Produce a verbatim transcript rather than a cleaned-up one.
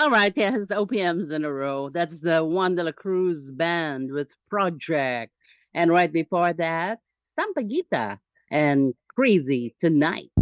All right, yes, the O P Ms in a row. That's the Juan de la Cruz band with Project. And right before that, Sampaguita and Crazy Tonight.